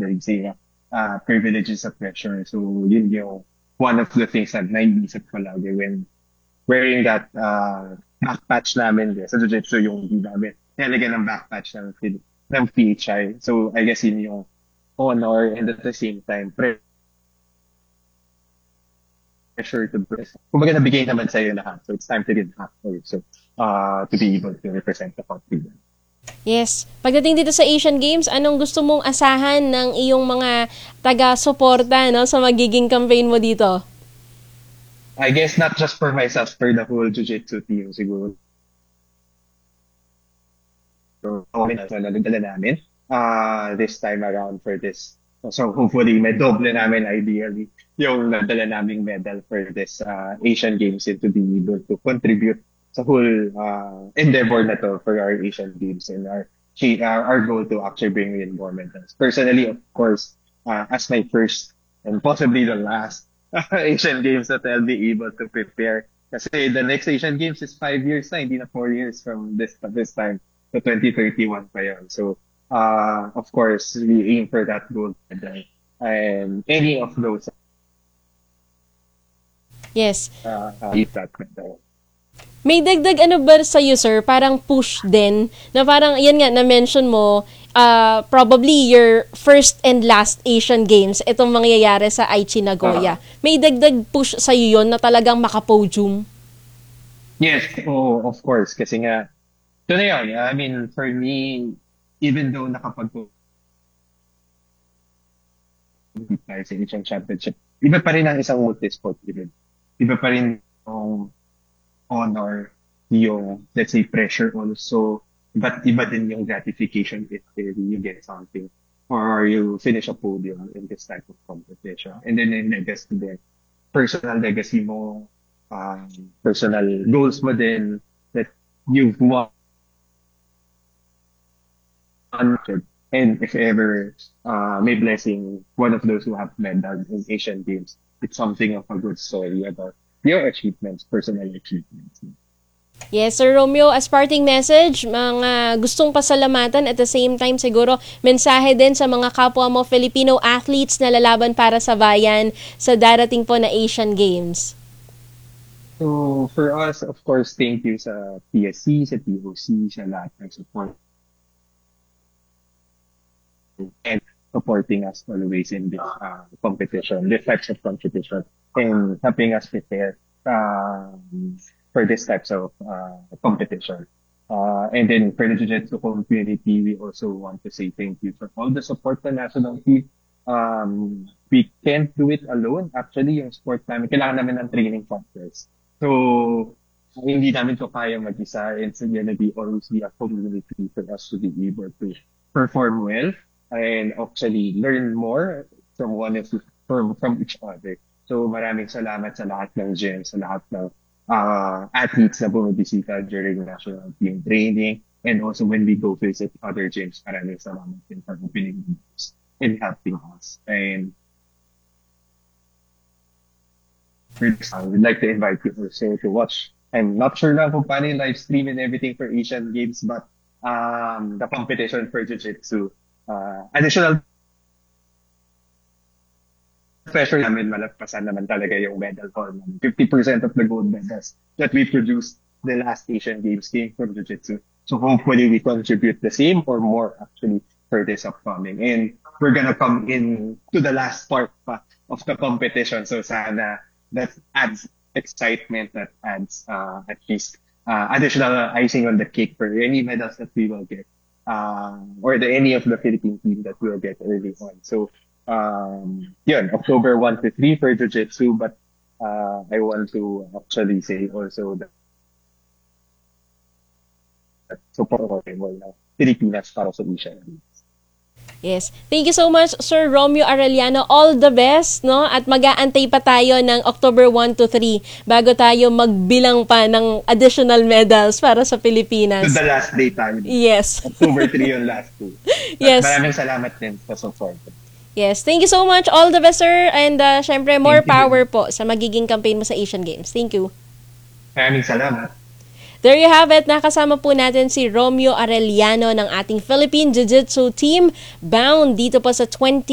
they say, privilege is a pressure. So yun yung one of the things na naiisip ko lagi when wearing that back patch namin sa Jiu-Jitsu yung hindi namin nilagyan ng back patch ng PHI. So I guess yun yung honor and at the same time pressure to breast. Kumbaga nabigay naman sa'yo lahat. So it's time to give back also to be able to represent the country. Yes. Pagdating dito sa Asian Games, anong gusto mong asahan ng iyong mga taga-suporta, no, sa magiging campaign mo dito? I guess not just for myself, for the whole Jiu-Jitsu team siguro. So, okay na nalagdala namin this time around for this. So hopefully may doble namin ideally yung nadala naming medal for this Asian Games and to be able to contribute sa whole endeavor na to for our Asian Games and our goal to actually bring in more medals. Personally, of course, as my first and possibly the last Asian Games that I'll be able to prepare. Kasi the next Asian Games is 5 years na, hindi na 4 years from this time to 2031 pa yun. So, of course, we aim for that gold medal. And any of those. Yes. That medal. May dagdag ano ba sa'yo, sir? Parang push din. Na parang, yan nga, na-mention mo, probably your first and last Asian Games, itong mangyayari sa Aichi Nagoya. May dagdag push sa'yo yon na talagang makapodium? Yes, of course. Kasi nga, ito na yun. I mean, for me, even though sa Asian Championship, iba pa rin ang isang multi-sport event. Iba pa rin yung honor, yung, let's say, pressure also, but iba din yung gratification if you get something or you finish a podium in this type of competition. And then yung legacy din, personal legacy mo, personal goals mo din that you've won. And if ever may blessing one of those who have medals in Asian Games, it's something of a good story about your achievements, personal achievements. Yes, Sir Romeo, as parting message, mga gustong pasalamatan at the same time siguro mensahe din sa mga kapwa mo Filipino athletes na lalaban para sa bayan sa darating po na Asian Games. So for us, of course, thank you sa PSC, sa TOC, sa lahat ng support and supporting us always in this competition, this types of competition, and helping us prepare for this types of competition. And then for the Jiu-Jitsu community, we also want to say thank you for all the support the national team. We can't do it alone. Actually, yung sport namin, kailangan namin ng training partners. So, hindi namin to kaya mag-isa. It's gonna be always be a community for us to be able to perform well and actually learn more from from each other. So maraming salamat sa lahat ng gyms, sa lahat ng athletes na bumibisita during national team training and also when we go visit other gyms, maraming salamat din for opening doors and helping us. And we'd like to invite you also to watch. I'm not sure na kung paano yung live stream and everything for Asian Games, but the competition for Jiu-Jitsu, additional pressure namin, malagpasan naman talaga yung medal haul. 50% of the gold medals that we produced the last Asian Games came from Jiu-Jitsu. So hopefully we contribute the same or more actually for this upcoming. And we're gonna come in to the last part of the competition. So sana that adds excitement, that adds at least additional icing on the cake for any medals that we will get. Or any of the Philippine team that will get early on. So, yun, October 1 to 3 for Jiu-Jitsu, but I want to actually say also that support ko rin mo na Pilipinas para sa Asian. Yes. Thank you so much, Sir Romeo Arellano. All the best, no? At mag-aantay pa tayo ng October 1 to 3 bago tayo magbilang pa ng additional medals para sa Pilipinas. To the last day tayo. Yes. October 3 yung last two. Yes. Maraming salamat din sa support. Yes. Thank you so much. All the best, sir. And syempre, more power po sa magiging campaign mo sa Asian Games. Thank you. Maraming salamat. There you have it. Nakasama po natin si Romeo Arellano ng ating Philippine Jiu-Jitsu team bound dito po sa